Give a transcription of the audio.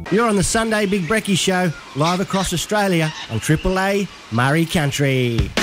You're on the Sunday Big Brekkie Show, live across Australia on Triple A Murray Country.